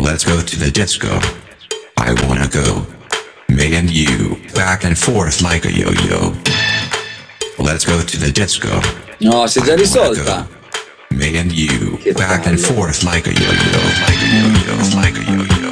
Let's go to the disco. I wanna go. Me and you, back and forth like a yo-yo. Let's go to the disco. No, si è già risolta. Me and you, Che back and palle. forth like a yo-yo, like a yo-yo, like a yo-yo.